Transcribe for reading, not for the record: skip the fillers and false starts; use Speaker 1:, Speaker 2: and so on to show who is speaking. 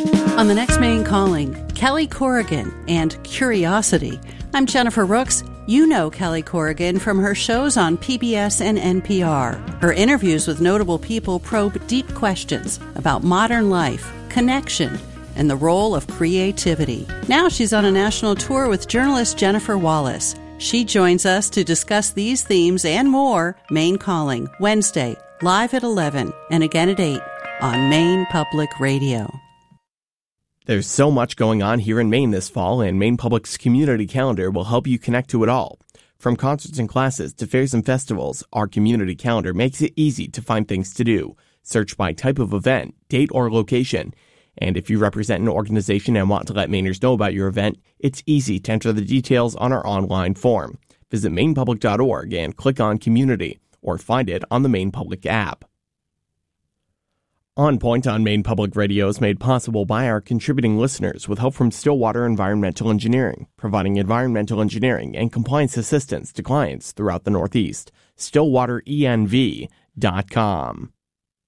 Speaker 1: On the next Maine Calling, Kelly Corrigan and Curiosity. I'm Jennifer Rooks. You know Kelly Corrigan from her shows on PBS and NPR. Her interviews with notable people probe deep questions about modern life, connection, and the role of creativity. Now she's on a national tour with journalist Jennifer Wallace. She joins us to discuss these themes and more. Maine Calling, Wednesday, live at 11 and again at 8 on Maine Public Radio.
Speaker 2: There's so much going on here in Maine this fall, and Maine Public's community calendar will help you connect to it all. From concerts and classes to fairs and festivals, our community calendar makes it easy to find things to do. Search by type of event, date, or location. And if you represent an organization and want to let Mainers know about your event, it's easy to enter the details on our online form. Visit mainepublic.org and click on Community, or find it on the Maine Public app. On Point on Maine Public Radio is made possible by our contributing listeners with help from Stillwater Environmental Engineering, providing environmental engineering and compliance assistance to clients throughout the Northeast. StillwaterENV.com.